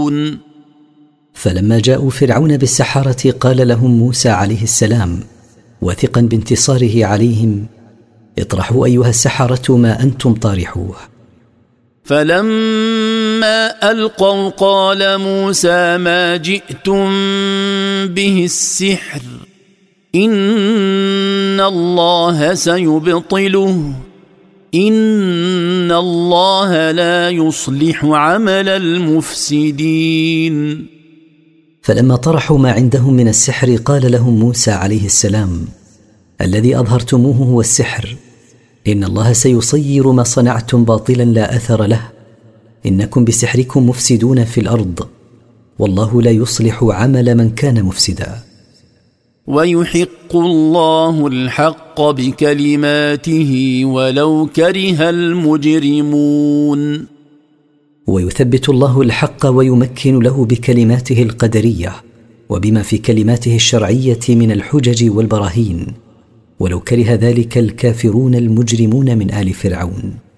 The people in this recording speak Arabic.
يسحرون. فلما جاءوا فرعون بالسحرة قال لهم موسى عليه السلام واثقا بانتصاره عليهم: اطرحوا أيها السحرة ما أنتم طارحوه. فلما ألقوا قال موسى: ما جئتم به السحر، إن الله سيبطله، إن الله لا يصلح عمل المفسدين. فلما طرحوا ما عندهم من السحر قال لهم موسى عليه السلام: الذي أظهرتموه هو السحر، إن الله سيصير ما صنعتم باطلا لا أثر له، إنكم بسحركم مفسدون في الأرض، والله لا يصلح عمل من كان مفسدا. ويحق الله الحق بكلماته ولو كره المجرمون. ويثبت الله الحق ويمكن له بكلماته القدرية وبما في كلماته الشرعية من الحجج والبراهين، ولو كره ذلك الكافرون المجرمون من آل فرعون.